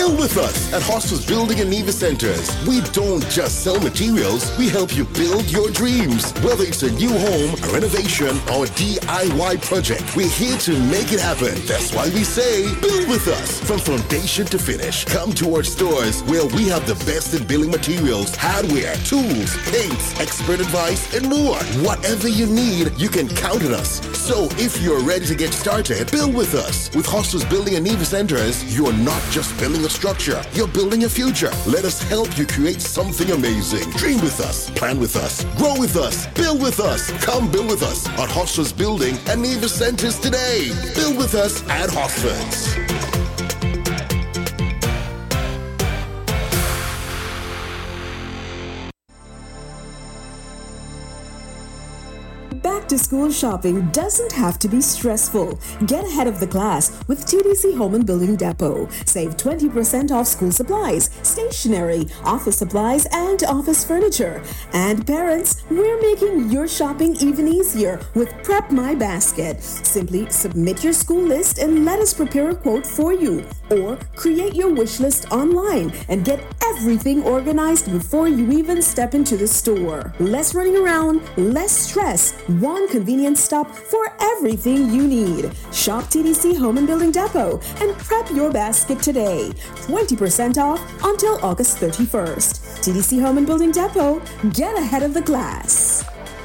Build with us at Hostels Building and Neva Centers. We don't just sell materials, we help you build your dreams. Whether it's a new home, a renovation, or a DIY project, we're here to make it happen. That's why we say, build with us. From foundation to finish, come to our stores where we have the best in building materials, hardware, tools, paints, expert advice, and more. Whatever you need, you can count on us. So if you're ready to get started, build with us. With Hostels Building and Neva Centers, you're not just building a structure, you're building a future. Let us help you create something amazing. Dream with us, plan with us, grow with us, build with us. Come build with us at Hostels Building and Neva Centers today. Build with us at Hostels. Back to school shopping doesn't have to be stressful. Get ahead of the class with TDC Home and Building Depot. Save 20% off school supplies, stationery, office supplies, and office furniture. And parents, we're making your shopping even easier with Prep My Basket. Simply submit your school list and let us prepare a quote for you. Or create your wish list online and get everything organized before you even step into the store. Less running around, less stress. One convenient stop for everything you need. Shop TDC Home and Building Depot and prep your basket today. 20% off until August 31st. TDC Home and Building Depot, get ahead of the class.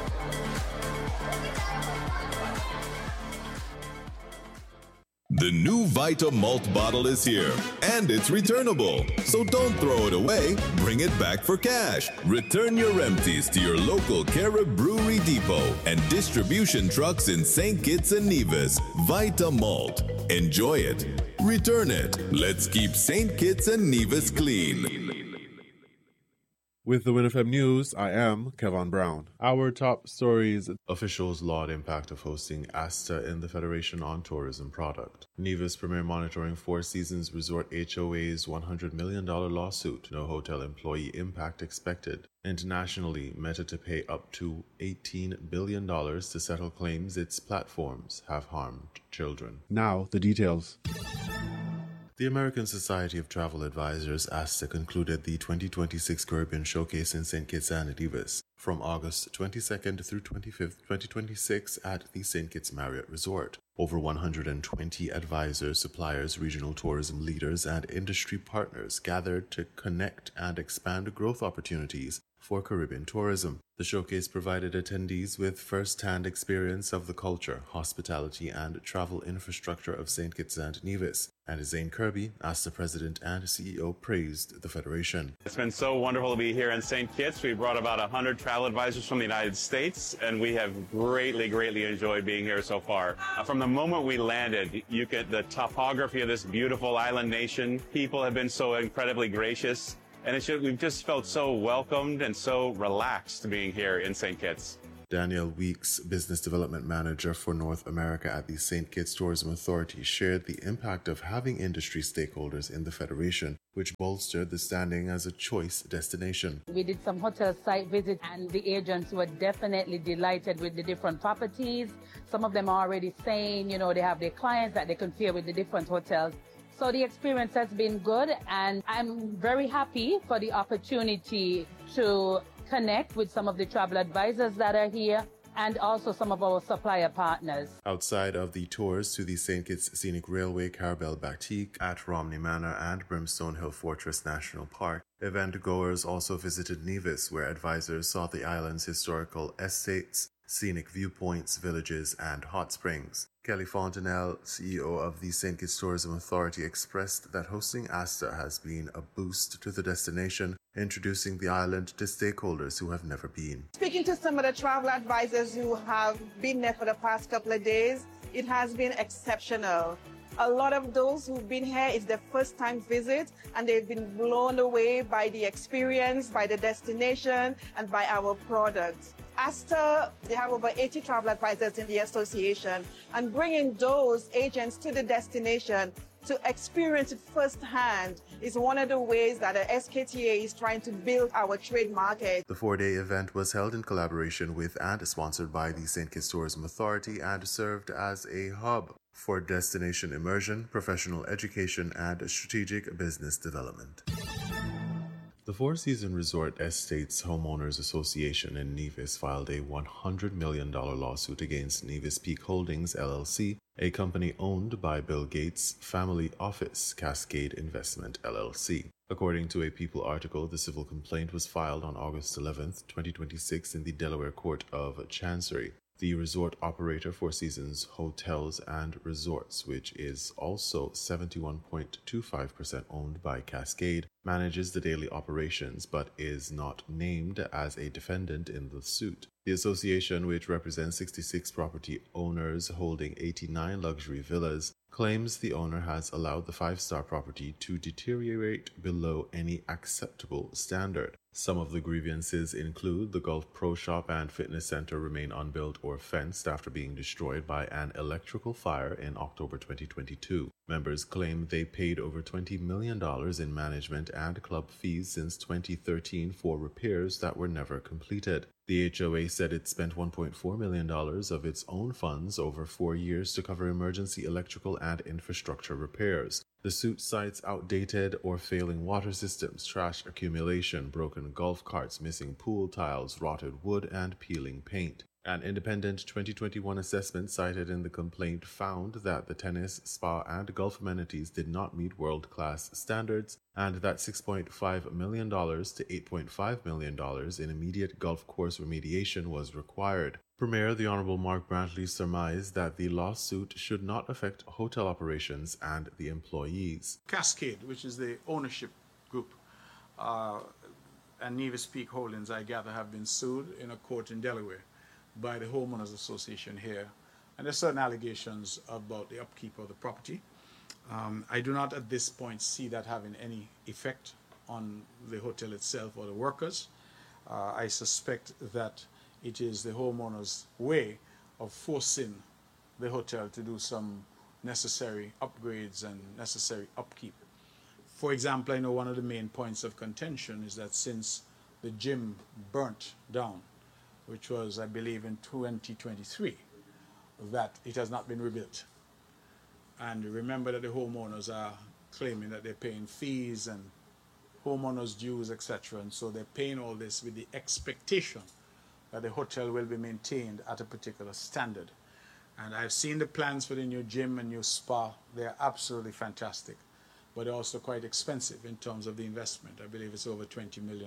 The new Vita Malt bottle is here, and it's returnable. So don't throw it away, bring it back for cash. Return your empties to your local Carib Brewery Depot and distribution trucks in St. Kitts and Nevis. Vita Malt. Enjoy it. Return it. Let's keep St. Kitts and Nevis clean. With the WinFM News, I am Kevin Brown. Our top stories: officials laud impact of hosting ASTA in the Federation on Tourism product. Nevis Premier monitoring Four Seasons Resort HOA's $100 million lawsuit. No hotel employee impact expected. Internationally, Meta to pay up to $18 billion to settle claims its platforms have harmed children. Now, the details. The American Society of Travel Advisors ASTA concluded the 2026 Caribbean Showcase in St. Kitts and Nevis from August 22nd through 25th, 2026 at the St. Kitts Marriott Resort. Over 120 advisors, suppliers, regional tourism leaders, and industry partners gathered to connect and expand growth opportunities for Caribbean tourism. The showcase provided attendees with first-hand experience of the culture, hospitality, and travel infrastructure of St. Kitts and Nevis. And Zane Kirby, ASTA President and CEO, praised the Federation. It's been so wonderful to be here in St. Kitts. We brought about 100 travel advisors from the United States, and we have greatly enjoyed being here so far. From the moment we landed, you get the topography of this beautiful island nation. People have been so incredibly gracious. And we've just felt so welcomed and so relaxed being here in St. Kitts. Danielle Weeks, Business Development Manager for North America at the St. Kitts Tourism Authority, shared the impact of having industry stakeholders in the Federation, which bolstered the standing as a choice destination. We did some hotel site visits, and the agents were definitely delighted with the different properties. Some of them are already saying, they have their clients that they compare with the different hotels. So the experience has been good, and I'm very happy for the opportunity to connect with some of the travel advisors that are here and also some of our supplier partners. Outside of the tours to the St. Kitts Scenic Railway, Carabel Batik at Romney Manor and Brimstone Hill Fortress National Park, event goers also visited Nevis, where advisors saw the island's historical estates, scenic viewpoints, villages, and hot springs. Kelly Fontenelle, CEO of the St. Kitts Tourism Authority, expressed that hosting ASTA has been a boost to the destination, introducing the island to stakeholders who have never been. Speaking to some of the travel advisors who have been there for the past couple of days, it has been exceptional. A lot of those who've been here, it's their first time visit, and they've been blown away by the experience, by the destination, and by our products. ASTA, they have over 80 travel advisors in the association, and bringing those agents to the destination to experience it firsthand is one of the ways that the SKTA is trying to build our trade market. The 4-day event was held in collaboration with and sponsored by the St. Kitts Tourism Authority and served as a hub for destination immersion, professional education, and strategic business development. The Four Seasons Resort Estates Homeowners Association in Nevis filed a $100 million lawsuit against Nevis Peak Holdings, LLC, a company owned by Bill Gates' family office, Cascade Investment, LLC. According to a People article, the civil complaint was filed on August 11, 2026 in the Delaware Court of Chancery. The resort operator, Four Seasons Hotels and Resorts, which is also 71.25% owned by Cascade, manages the daily operations but is not named as a defendant in the suit. The association, which represents 66 property owners holding 89 luxury villas, claims the owner has allowed the five-star property to deteriorate below any acceptable standard. Some of the grievances include the Gulf Pro Shop and Fitness Center remain unbuilt or fenced after being destroyed by an electrical fire in October 2022. Members claim they paid over $20 million in management and club fees since 2013 for repairs that were never completed. The HOA said it spent $1.4 million of its own funds over 4 years to cover emergency electrical and infrastructure repairs. The suit cites outdated or failing water systems, trash accumulation, broken golf carts, missing pool tiles, rotted wood, and peeling paint. An independent 2021 assessment cited in the complaint found that the tennis, spa, and golf amenities did not meet world-class standards and that $6.5 million to $8.5 million in immediate golf course remediation was required. Premier, the Honorable Mark Brantley, surmised that the lawsuit should not affect hotel operations and the employees. Cascade, which is the ownership group, and Nevis Peak Holdings, I gather, have been sued in a court in Delaware by the Homeowners Association here. And there's certain allegations about the upkeep of the property. I do not at this point see that having any effect on the hotel itself or the workers. I suspect that it is the homeowners' way of forcing the hotel to do some necessary upgrades and necessary upkeep. For example, I know one of the main points of contention is that since the gym burnt down, which was, I believe, in 2023, that it has not been rebuilt. And remember that the homeowners are claiming that they're paying fees and homeowners' dues, etc. And so they're paying all this with the expectation that the hotel will be maintained at a particular standard. And I've seen the plans for the new gym and new spa. They're absolutely fantastic, but they're also quite expensive in terms of the investment. I believe it's over $20 million.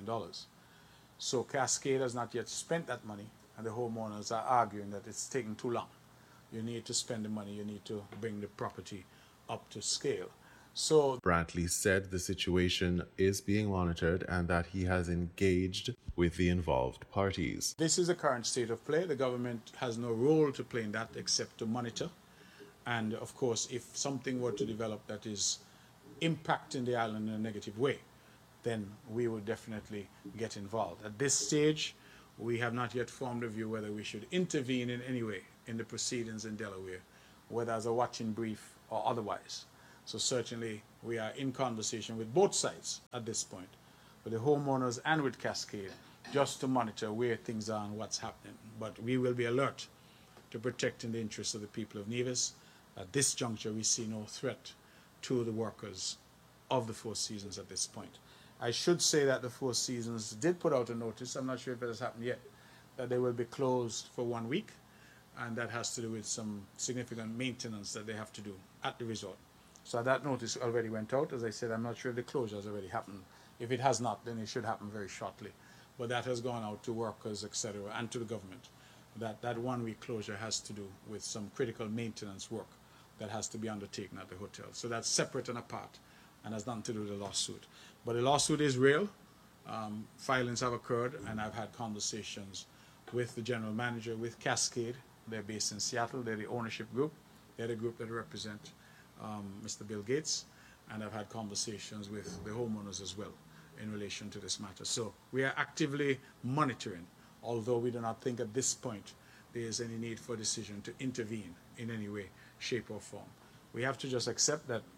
So Cascade has not yet spent that money, and the homeowners are arguing that it's taking too long. You need to spend the money, you need to bring the property up to scale. So Brantley said the situation is being monitored and that he has engaged with the involved parties. This is the current state of play. The government has no role to play in that except to monitor. And of course, if something were to develop that is impacting the island in a negative way, then we will definitely get involved. At this stage, we have not yet formed a view whether we should intervene in any way in the proceedings in Delaware, whether as a watching brief or otherwise. So certainly we are in conversation with both sides at this point, with the homeowners and with Cascade, just to monitor where things are and what's happening. But we will be alert to protecting the interests of the people of Nevis. At this juncture, we see no threat to the workers of the Four Seasons at this point. I should say that the Four Seasons did put out a notice, I'm not sure if it has happened yet, that they will be closed for 1 week, and that has to do with some significant maintenance that they have to do at the resort. So that notice already went out. As I said, I'm not sure if the closure has already happened. If it has not, then it should happen very shortly. But that has gone out to workers, etc., and to the government. That 1 week closure has to do with some critical maintenance work that has to be undertaken at the hotel. So that's separate and apart and has nothing to do with the lawsuit. But the lawsuit is real. Filings have occurred, and I've had conversations with the general manager, with Cascade. They're based in Seattle. They're the ownership group. They're the group that represent Mr. Bill Gates. And I've had conversations with the homeowners as well in relation to this matter. So we are actively monitoring, although we do not think at this point there is any need for a decision to intervene in any way, shape, or form. We have to just accept that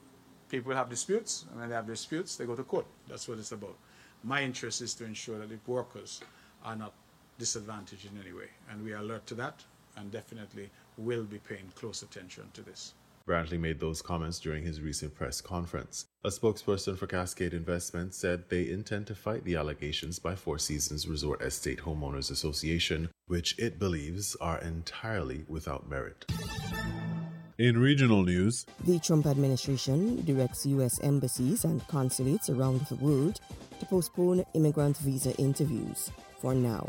People have disputes, and when they have disputes, they go to court. That's what it's about. My interest is to ensure that the workers are not disadvantaged in any way, and we are alert to that, and definitely will be paying close attention to this. Brantley made those comments during his recent press conference. A spokesperson for Cascade Investments said they intend to fight the allegations by Four Seasons Resort Estate Homeowners Association, which it believes are entirely without merit. In regional news, the Trump administration directs U.S. embassies and consulates around the world to postpone immigrant visa interviews for now.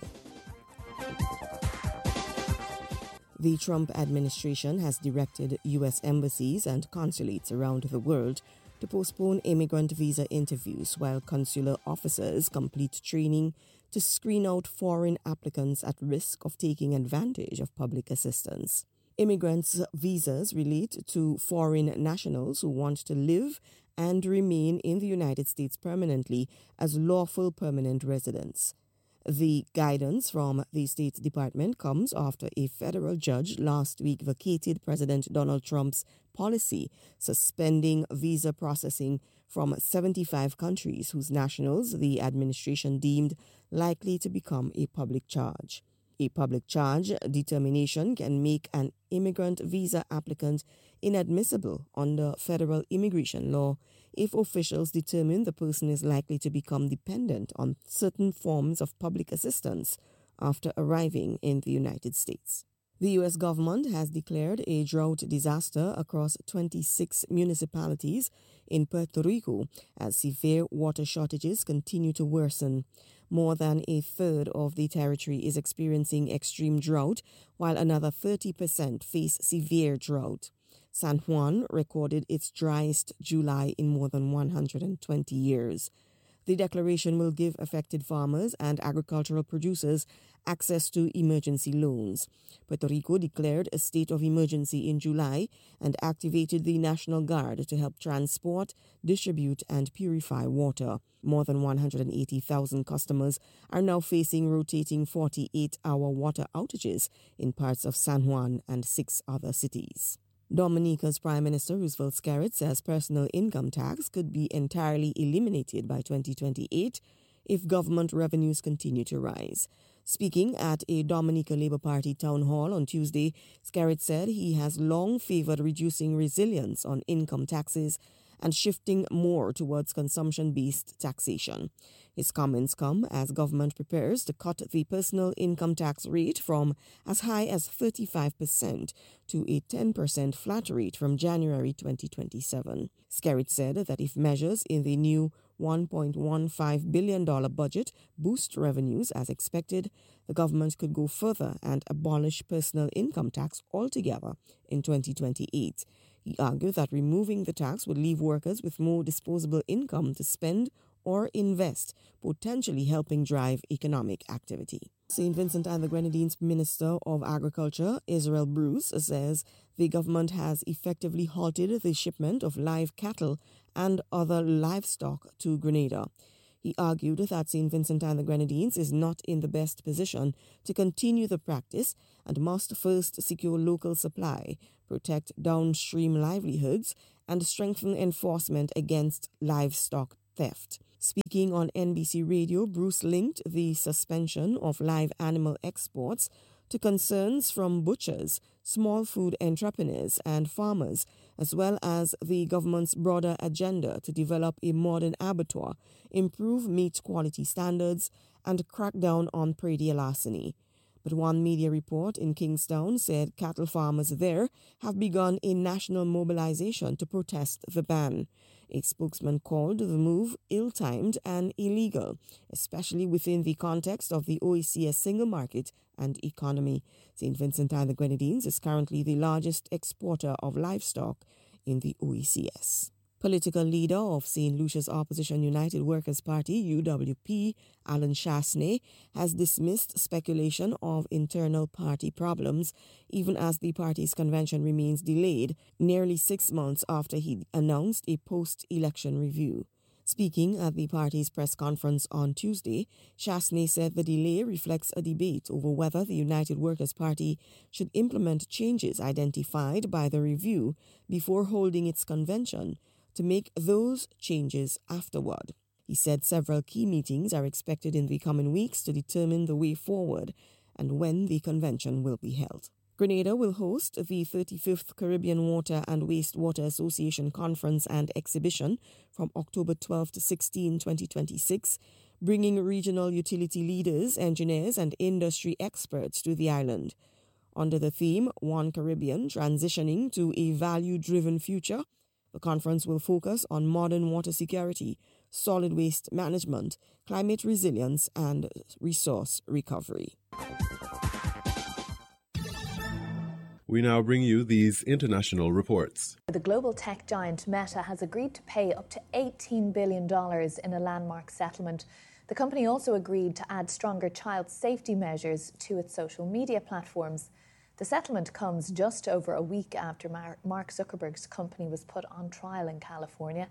The Trump administration has directed U.S. embassies and consulates around the world to postpone immigrant visa interviews while consular officers complete training to screen out foreign applicants at risk of taking advantage of public assistance. Immigrants' visas relate to foreign nationals who want to live and remain in the United States permanently as lawful permanent residents. The guidance from the State Department comes after a federal judge last week vacated President Donald Trump's policy suspending visa processing from 75 countries whose nationals the administration deemed likely to become a public charge. A public charge determination can make an immigrant visa applicant inadmissible under federal immigration law if officials determine the person is likely to become dependent on certain forms of public assistance after arriving in the United States. The U.S. government has declared a drought disaster across 26 municipalities in Puerto Rico as severe water shortages continue to worsen. More than a third of the territory is experiencing extreme drought, while another 30% face severe drought. San Juan recorded its driest July in more than 120 years. The declaration will give affected farmers and agricultural producers access to emergency loans. Puerto Rico declared a state of emergency in July and activated the National Guard to help transport, distribute, and purify water. More than 180,000 customers are now facing rotating 48-hour water outages in parts of San Juan and 6 other cities. Dominica's Prime Minister Roosevelt Skerrit says personal income tax could be entirely eliminated by 2028 if government revenues continue to rise. Speaking at a Dominica Labour Party town hall on Tuesday, Skerrit said he has long favored reducing resilience on income taxes and shifting more towards consumption-based taxation. His comments come as government prepares to cut the personal income tax rate from as high as 35% to a 10% flat rate from January 2027. Skerrit said that if measures in the new $1.15 billion budget boost revenues as expected, the government could go further and abolish personal income tax altogether in 2028. He argued that removing the tax would leave workers with more disposable income to spend or invest, potentially helping drive economic activity. St. Vincent and the Grenadines Minister of Agriculture, Israel Bruce, says the government has effectively halted the shipment of live cattle and other livestock to Grenada. He argued that St. Vincent and the Grenadines is not in the best position to continue the practice and must first secure local supply, protect downstream livelihoods, and strengthen enforcement against livestock theft. Speaking on NBC Radio, Bruce linked the suspension of live animal exports to concerns from butchers, small food entrepreneurs, and farmers, as well as the government's broader agenda to develop a modern abattoir, improve meat quality standards, and crack down on prairie larceny. But one media report in Kingstown said cattle farmers there have begun a national mobilization to protest the ban. A spokesman called the move ill-timed and illegal, especially within the context of the OECS single market and economy. St. Vincent and the Grenadines is currently the largest exporter of livestock in the OECS. Political leader of St. Lucia's Opposition United Workers' Party, UWP, Alan Chastanet, has dismissed speculation of internal party problems, even as the party's convention remains delayed nearly 6 months after he announced a post-election review. Speaking at the party's press conference on Tuesday, Chastanet said the delay reflects a debate over whether the United Workers' Party should implement changes identified by the review before holding its convention, to make those changes afterward. He said several key meetings are expected in the coming weeks to determine the way forward and when the convention will be held. Grenada will host the 35th Caribbean Water and Wastewater Association Conference and Exhibition from October 12 to 16, 2026, bringing regional utility leaders, engineers, and industry experts to the island. Under the theme, One Caribbean, Transitioning to a Value-Driven Future, the conference will focus on modern water security, solid waste management, climate resilience, and resource recovery. We now bring you these international reports. The global tech giant Meta has agreed to pay up to $18 billion in a landmark settlement. The company also agreed to add stronger child safety measures to its social media platforms. The settlement comes just over a week after Mark Zuckerberg's company was put on trial in California.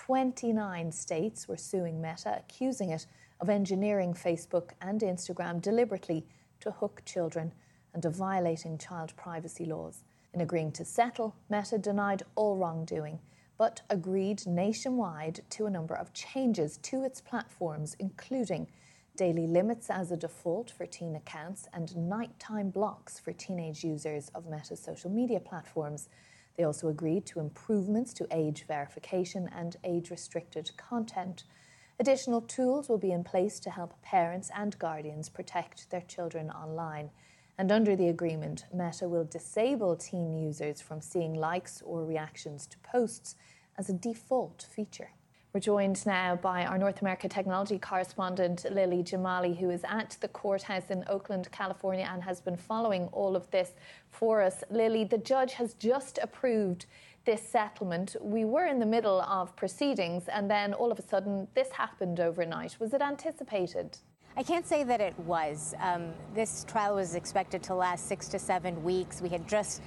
29 states were suing Meta, accusing it of engineering Facebook and Instagram deliberately to hook children and of violating child privacy laws. In agreeing to settle, Meta denied all wrongdoing, but agreed nationwide to a number of changes to its platforms, including daily limits as a default for teen accounts and nighttime blocks for teenage users of Meta's social media platforms. They also agreed to improvements to age verification and age-restricted content. Additional tools will be in place to help parents and guardians protect their children online. And under the agreement, Meta will disable teen users from seeing likes or reactions to posts as a default feature. We're joined now by our North America technology correspondent, Lily Jamali, who is at the courthouse in Oakland, California, and has been following all of this for us. Lily, the judge has just approved this settlement. We were in the middle of proceedings, and then all of a sudden, this happened overnight. Was it anticipated? I can't say that it was. This trial was expected to last 6 to 7 weeks. We had just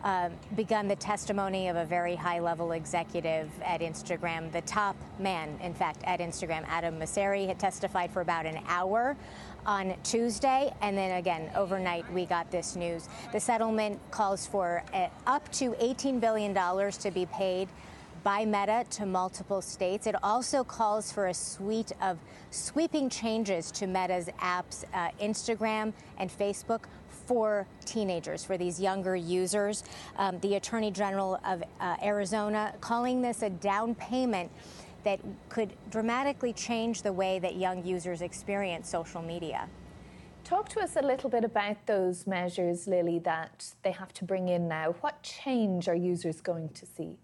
begun the testimony of a very high-level executive at Instagram. The top man, in fact, at Instagram, Adam Mosseri, had testified for about an hour on Tuesday, and then again, overnight, we got this news. The settlement calls for up to $18 billion to be paid by Meta to multiple states. It also calls for a suite of sweeping changes to Meta's apps, Instagram and Facebook, for teenagers, for these younger users. The Attorney General of Arizona calling this a down payment that could dramatically change the way that young users experience social media. Talk to us a little bit about those measures, Lily, that they have to bring in now. What change are users going to see?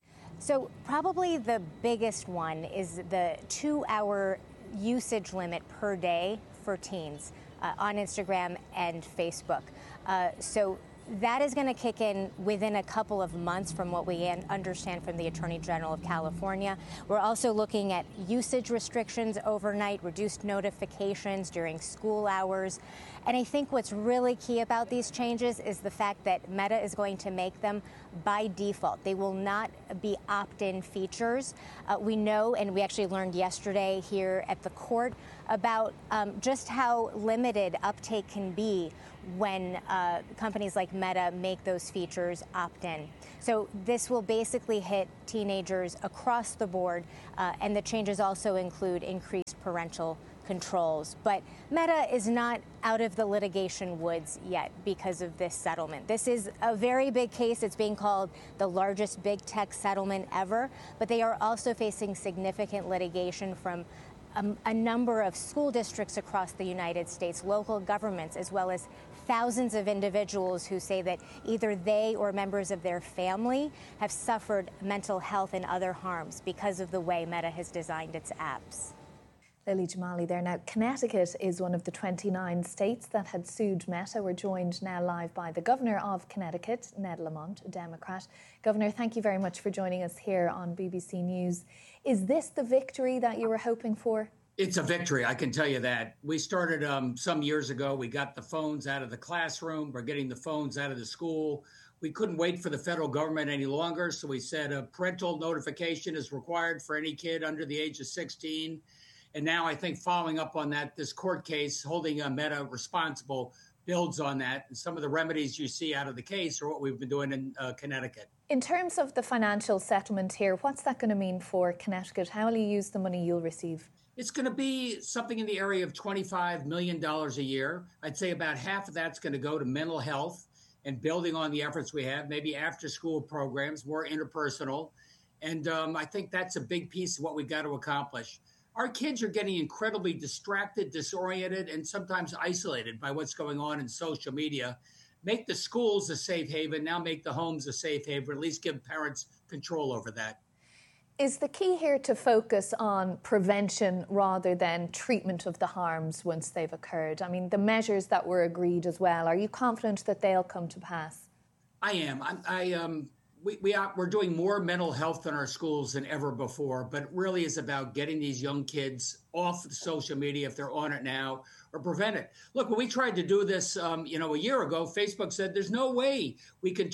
So probably the biggest one is the 2-hour usage limit per day for teens on Instagram and Facebook. So that is going to kick in within a couple of months from what we understand from the Attorney General of California. We're also looking at usage restrictions overnight, reduced notifications during school hours. And I think what's really key about these changes is the fact that Meta is going to make them by default. They will not be opt-in features. We know, and we actually learned yesterday here at the court, about just how limited uptake can be when companies like Meta make those features opt-in. So this will basically hit teenagers across the board, and the changes also include increased parental controls. But Meta is not out of the litigation woods yet because of this settlement. This is a very big case. It's being called the largest big tech settlement ever, but they are also facing significant litigation from a number of school districts across the United States, local governments, as well as thousands of individuals who say that either they or members of their family have suffered mental health and other harms because of the way Meta has designed its apps. Lily Jamali there. Now, Connecticut is one of the 29 states that had sued Meta. We're joined now live by the Governor of Connecticut, Ned Lamont, a Democrat. Governor, thank you very much for joining us here on BBC News. Is this the victory that you were hoping for? It's a victory, I can tell you that. We started some years ago. We got the phones out of the classroom. We're getting the phones out of the school. We couldn't wait for the federal government any longer, so we said a parental notification is required for any kid under the age of 16. And now I think following up on that, this court case holding Meta responsible builds on that. And some of the remedies you see out of the case are what we've been doing in Connecticut. In terms of the financial settlement here, what's that going to mean for Connecticut? How will you use the money you'll receive? It's going to be something in the area of $25 million a year. I'd say about half of that's going to go to mental health and building on the efforts we have, maybe after-school programs, more interpersonal. And I think that's a big piece of what we've got to accomplish. Our kids are getting incredibly distracted, disoriented, and sometimes isolated by what's going on in social media. Make the schools a safe haven, now make the homes a safe haven, at least give parents control over that. Is the key here to focus on prevention rather than treatment of the harms once they've occurred? I mean, the measures that were agreed as well, are you confident that they'll come to pass? I am. We're doing more mental health in our schools than ever before, but it really is about getting these young kids off of social media if they're on it now, or prevent it. Look, when we tried to do this, a year ago, Facebook said there's no way we can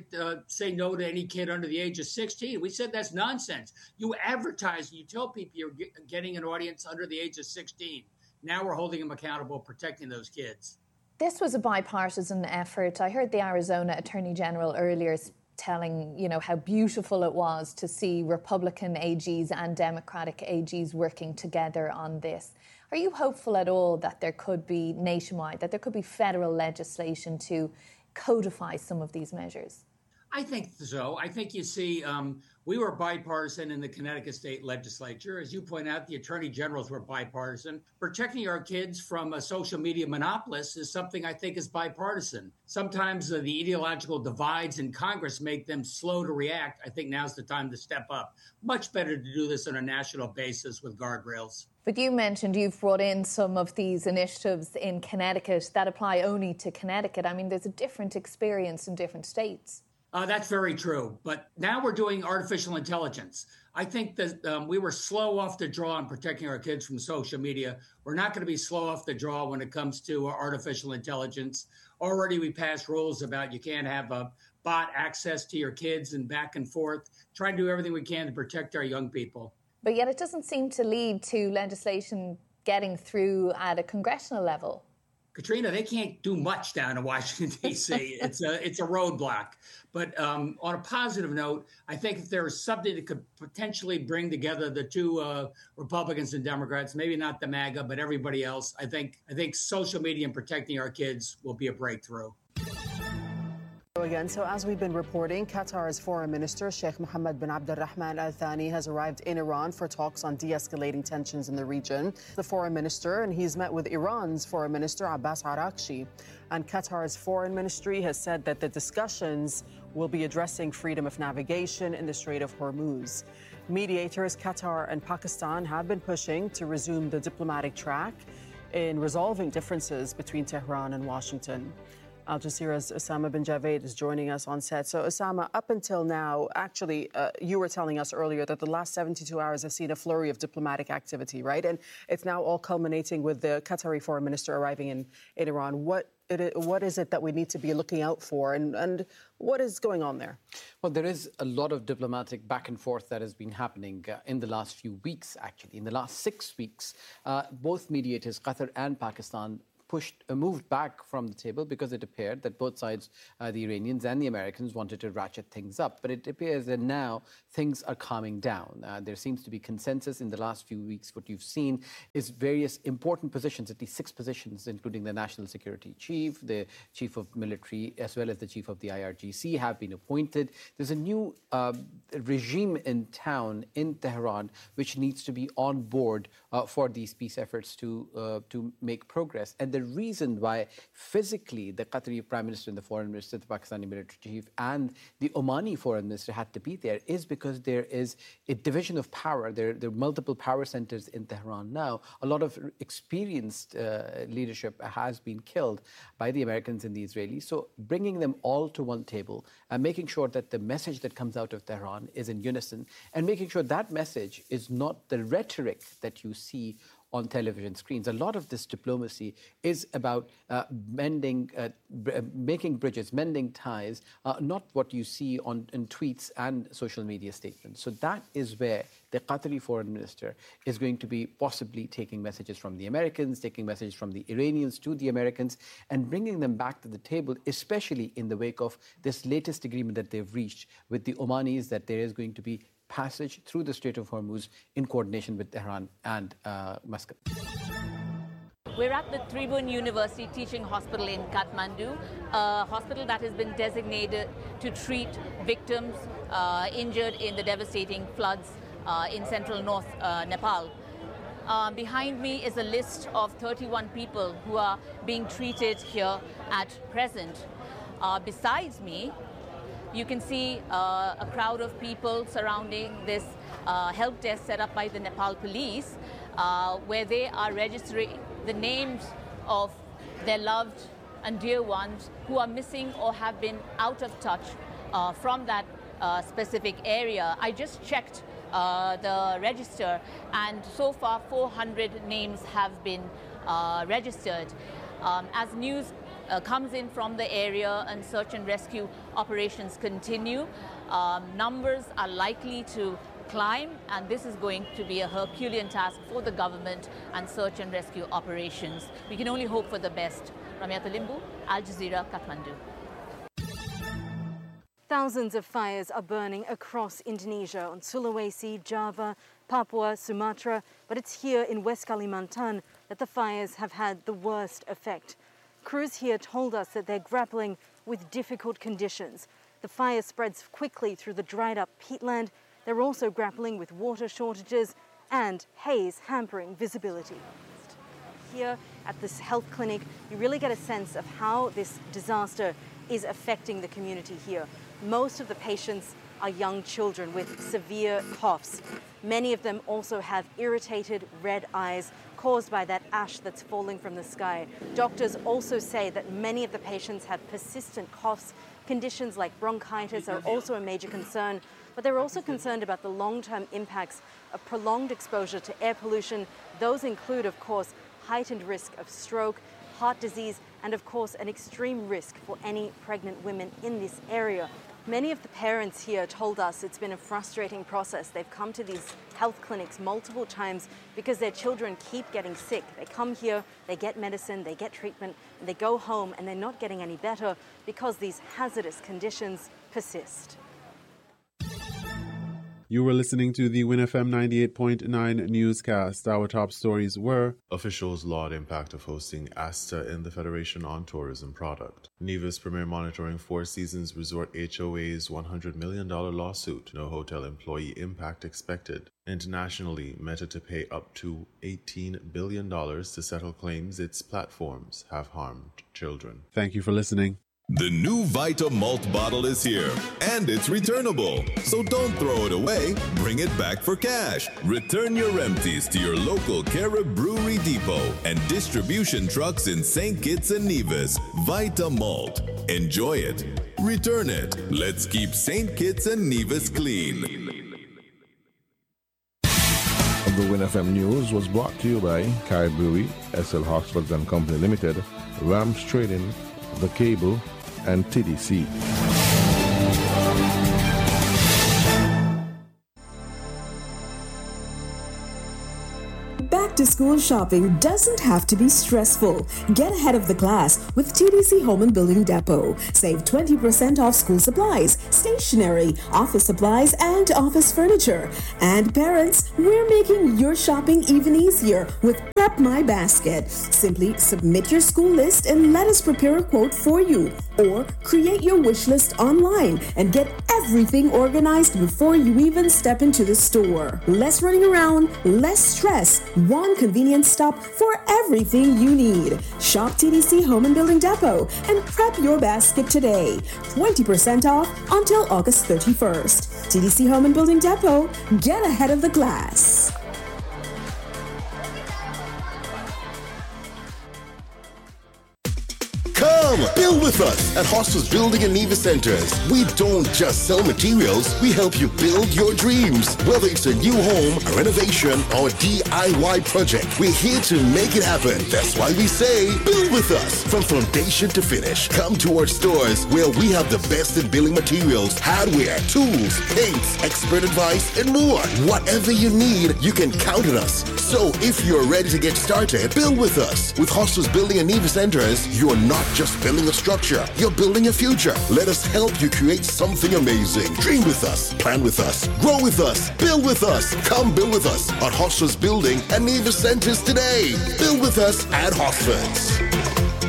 say no to any kid under the age of 16. We said that's nonsense. You advertise, you tell people you're getting an audience under the age of 16. Now we're holding them accountable, protecting those kids. This was a bipartisan effort. I heard the Arizona Attorney General earlier telling, how beautiful it was to see Republican AGs and Democratic AGs working together on this. Are you hopeful at all that there could be nationwide, that there could be federal legislation to codify some of these measures? I think so. I think you see, we were bipartisan in the Connecticut State Legislature. As you point out, the attorney generals were bipartisan. Protecting our kids from social media monopolists is something I think is bipartisan. Sometimes the ideological divides in Congress make them slow to react. I think now's the time to step up. Much better to do this on a national basis with guardrails. But you mentioned you've brought in some of these initiatives in Connecticut that apply only to Connecticut. I mean, there's a different experience in different states. That's very true. But now we're doing artificial intelligence. I think that we were slow off the draw in protecting our kids from social media. We're not going to be slow off the draw when it comes to artificial intelligence. Already we passed rules about you can't have a bot access to your kids and back and forth. Try to do everything we can to protect our young people. But yet it doesn't seem to lead to legislation getting through at a congressional level. Katrina, they can't do much down in Washington, D.C. It's a roadblock. But on a positive note, I think if there is something that could potentially bring together the two Republicans and Democrats, maybe not the MAGA, but everybody else, I think social media and protecting our kids will be a breakthrough. Again, so as we've been reporting, Qatar's Foreign Minister Sheikh Mohammed bin Abdulrahman Al Thani has arrived in Iran for talks on de-escalating tensions in the region. The Foreign Minister, and he's met with Iran's Foreign Minister Abbas Araghchi. And Qatar's Foreign Ministry has said that the discussions will be addressing freedom of navigation in the Strait of Hormuz. Mediators Qatar and Pakistan have been pushing to resume the diplomatic track in resolving differences between Tehran and Washington. Al Jazeera's Osama bin Javed is joining us on set. So, Osama, up until now, actually, you were telling us earlier that the last 72 hours have seen a flurry of diplomatic activity, right? And it's now all culminating with the Qatari foreign minister arriving in Iran. What is it that we need to be looking out for, and what is going on there? Well, there is a lot of diplomatic back and forth that has been happening in the last few weeks, actually. In the last 6 weeks, both mediators, Qatar and Pakistan, moved back from the table because it appeared that both sides, the Iranians and the Americans, wanted to ratchet things up. But it appears that now things are calming down. There seems to be consensus in the last few weeks. What you've seen is various important positions, at least 6 positions, including the National Security Chief, the Chief of Military, as well as the Chief of the IRGC, have been appointed. There's a new regime in town in Tehran which needs to be on board for these peace efforts to make progress. And the reason why physically the Qatari Prime Minister and the Foreign Minister, the Pakistani Military Chief and the Omani Foreign Minister had to be there is because there is a division of power. There are multiple power centers in Tehran now. A lot of experienced leadership has been killed by the Americans and the Israelis. So bringing them all to one table and making sure that the message that comes out of Tehran is in unison and making sure that message is not the rhetoric that you see on television screens. A lot of this diplomacy is about making bridges, mending ties, not what you see in tweets and social media statements. So that is where the Qatari foreign minister is going to be possibly taking messages from the Americans, taking messages from the Iranians to the Americans, and bringing them back to the table, especially in the wake of this latest agreement that they've reached with the Omanis, that there is going to be passage through the Strait of Hormuz in coordination with Tehran and Muscat. We're at the Tribhuvan University Teaching Hospital in Kathmandu, a hospital that has been designated to treat victims injured in the devastating floods in central north Nepal. Behind me is a list of 31 people who are being treated here at present. Besides me, you can see a crowd of people surrounding this help desk set up by the Nepal police, where they are registering the names of their loved and dear ones who are missing or have been out of touch from that specific area. I just checked the register, and so far 400 names have been registered. As news comes in from the area and search and rescue operations continue, numbers are likely to climb, and this is going to be a Herculean task for the government and search and rescue operations. We can only hope for the best. Ramya Talimbu, Al Jazeera, Kathmandu. Thousands of fires are burning across Indonesia, on Sulawesi, Java, Papua, Sumatra, but it's here in West Kalimantan that the fires have had the worst effect. Crews here told us that they're grappling with difficult conditions. The fire spreads quickly through the dried up peatland. They're also grappling with water shortages and haze hampering visibility. Here at this health clinic, you really get a sense of how this disaster is affecting the community here. Most of the patients are young children with severe coughs. Many of them also have irritated red eyes caused by that ash that's falling from the sky. Doctors also say that many of the patients have persistent coughs. Conditions like bronchitis are also a major concern, but they're also concerned about the long-term impacts of prolonged exposure to air pollution. Those include, of course, heightened risk of stroke, heart disease, and of course an extreme risk for any pregnant women in this area. Many of the parents here told us it's been a frustrating process. They've come to these health clinics multiple times because their children keep getting sick. They come here, they get medicine, they get treatment, and they go home and they're not getting any better because these hazardous conditions persist. You were listening to the WinFM 98.9 newscast. Our top stories were: officials laud impact of hosting ASTA in the Federation on Tourism product. Nevis Premier monitoring Four Seasons Resort HOA's $100 million lawsuit. No hotel employee impact expected. Internationally, Meta to pay up to $18 billion to settle claims its platforms have harmed children. Thank you for listening. The new Vita Malt bottle is here, and it's returnable. So don't throw it away, bring it back for cash. Return your empties to your local Carib Brewery Depot and distribution trucks in St. Kitts and Nevis. Vita Malt. Enjoy it. Return it. Let's keep St. Kitts and Nevis clean. The WinFM News was brought to you by Carib Brewery, SL Hoxford and Company Limited, Rams Trading, The Cable, and TDC. Back to school shopping doesn't have to be stressful. Get ahead of the class with TDC Home and Building Depot. Save 20% off school supplies, stationery, office supplies, and office furniture. And parents, we're making your shopping even easier with Prep My Basket. Simply submit your school list and let us prepare a quote for you. Or create your wish list online and get everything organized before you even step into the store. Less running around, less stress. One convenient stop for everything you need. Shop TDC Home and Building Depot and prep your basket today. 20% off until August 31st. TDC Home and Building Depot. Get ahead of the class. Come Come, build with us at Hostos Building and Neva Centers. We don't just sell materials, we help you build your dreams. Whether it's a new home, a renovation, or a DIY project, we're here to make it happen. That's why we say, build with us. From foundation to finish, come to our stores where we have the best in building materials, hardware, tools, paints, expert advice, and more. Whatever you need, you can count on us. So if you're ready to get started, build with us. With Hostos Building and Neva Centers, you're not just building a structure, you're building a future. Let us help you create something amazing. Dream with us, plan with us, grow with us, build with us. Come build with us at Hostos Building and Neva Centers today. Build with us at Hostos.